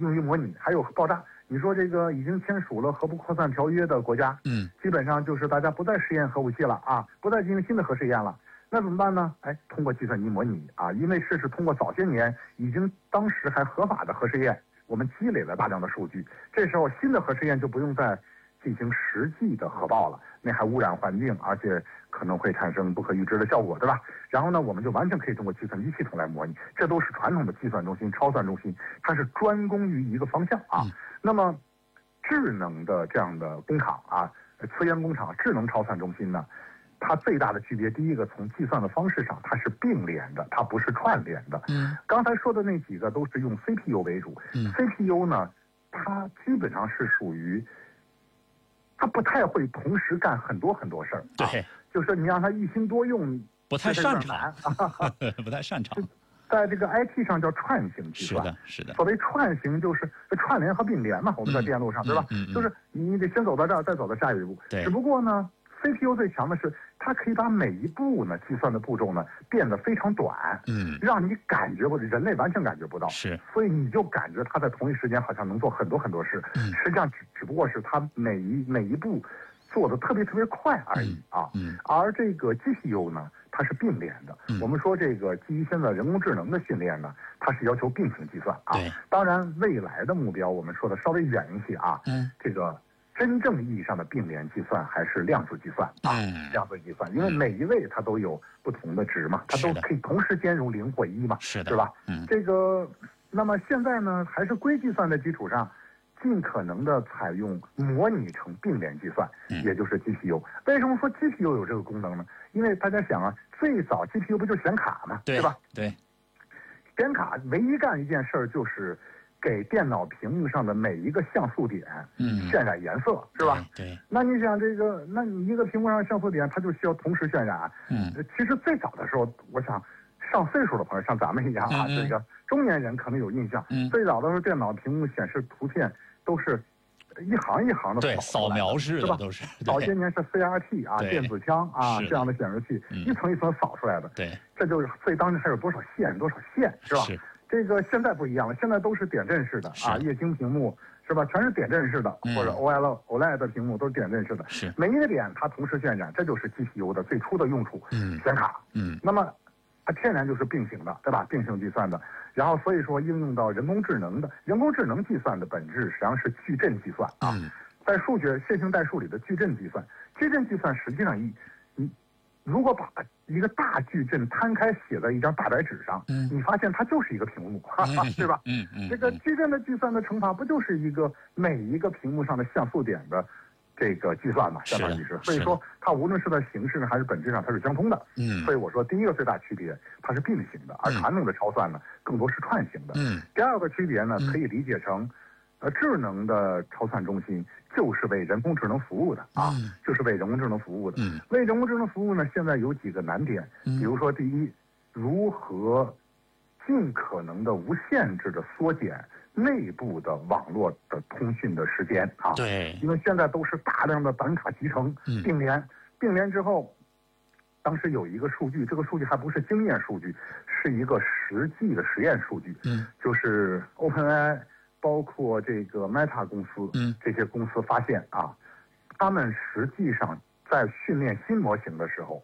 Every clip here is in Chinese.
用于模拟，还有爆炸。你说这个已经签署了核不扩散条约的国家，基本上就是大家不再实验核武器了啊，不再进行新的核试验了。那怎么办呢？通过计算机模拟啊，因为是通过早些年已经当时还合法的核试验，我们积累了大量的数据，这时候新的核试验就不用再进行实际的核爆了，那还污染环境，而且可能会产生不可预知的效果，对吧？然后呢，我们就完全可以通过计算机系统来模拟，这都是传统的计算中心、超算中心，它是专攻于一个方向啊。那么，智能的这样的工厂啊，磁源工厂、智能超算中心呢，它最大的区别，第一个从计算的方式上，它是并联的，它不是串联的。刚才说的那几个都是用 CPU 为主，CPU 呢，它基本上是属于，它不太会同时干很多事儿。 对， 就是你让它一心多用， 不太擅长，不太擅长。 在这个 IT 上叫串行计算， 是的。 所谓串行就是串联和并联嘛，我们在电路上，对吧？就是你得先走到这儿，再走到下一步。只不过呢 ，CPU 最强的是它可以把每一步呢计算的步骤呢变得非常短，让你感觉人类完全感觉不到，所以你就感觉它在同一时间好像能做很多事，实际上只不过是它每一步做的特别快而已啊。而这个 GPU 呢，它是并联的。我们说这个基于现在人工智能的训练呢，它是要求并行计算啊。当然未来的目标我们说的稍微远一些啊。这个真正意义上的并联计算还是量子计算啊。量子计算，因为每一位它都有不同的值嘛，它都可以同时兼容0或1嘛，对吧？这个，那么现在呢，还是硅计算的基础上，尽可能的采用模拟成并联计算，也就是 GPU。为什么说 GPU 有这个功能呢？因为大家想啊，最早 GPU 不就显卡嘛，对吧？对，显卡唯一干一件事儿就是给电脑屏幕上的每一个像素点渲染颜色，是吧？对。那你想这个，那你一个屏幕上像素点，它就需要同时渲染。其实最早的时候，我想上岁数的朋友，像咱们一样啊，这个中年人可能有印象。最早的时候，电脑屏幕显示图片都是一行一行的扫描式的，都是。 早些年是 CRT 啊，电子枪啊这样的显示器，一层一层扫出来的。对，这就是所以当时还有多少线，是吧？这个现在不一样了，现在都是点阵式的啊，液晶屏幕是吧？全是点阵式的，或者 OLED 的屏幕都是点阵式的。每一个点它同时渲染，这就是 GPU 的最初的用处。显卡。那么它天然就是并行的，对吧？并行计算的。然后所以说应用到人工智能计算的本质实际上是矩阵计算啊。在数学线性代数里的矩阵计算实际上你如果把一个大矩阵摊开写在一张大白纸上，你发现它就是一个屏幕，对吧？这个矩阵的计算的乘法不就是一个每一个屏幕上的像素点的这个计算嘛，相当于是。所以说它无论是在形式上还是本质上它是相通的。所以我说第一个最大区别它是并行的，而传统的超算呢更多是串行的。第二个区别呢可以理解成智能的超算中心就是为人工智能服务的啊，就是为人工智能服务的。为人工智能服务呢，现在有几个难点，比如说第一，如何尽可能的无限制的缩减内部的网络的通讯的时间啊。对，因为现在都是大量的板卡集成并联之后，当时有一个数据，这个数据还不是经验数据，是一个实际的实验数据。就是 OpenAI 包括这个 Meta 公司，这些公司发现啊，他们实际上在训练新模型的时候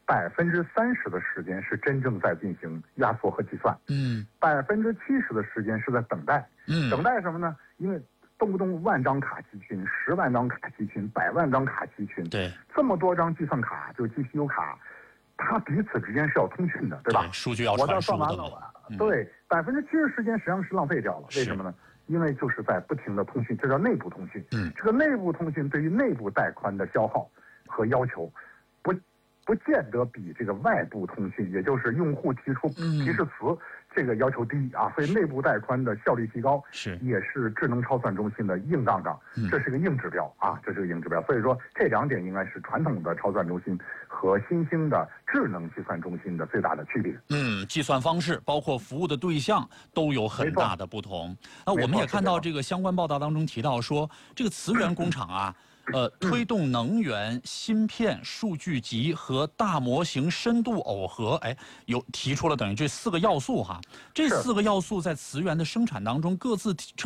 ，30%的时间是真正在进行压缩和计算，70%的时间是在等待。等待什么呢？因为动不动万张卡集群、10万张卡集群、100万张卡集群，对，这么多张计算卡，就 GPU 卡，它彼此之间是要通讯的，对吧？数据要传输的。我算完了，对，70%时间实际上是浪费掉了。为什么呢？因为就是在不停的通讯，这叫内部通讯。这个内部通讯对于内部带宽的消耗和要求，不见得比这个外部通讯，也就是用户提出提示词这个要求低啊，所以内部带宽的效率提高也是智能超算中心的硬杠杠，这是个硬指标啊，这是个硬指标。所以说这2点应该是传统的超算中心和新兴的智能计算中心的最大的区别。 计算方式包括服务的对象都有很大的不同。那我们也看到这个相关报道当中提到说，这个磁源工厂啊。推动能源、芯片、数据集和大模型深度耦合，有提出了等于这4个要素哈。这4个要素在磁源的生产当中各自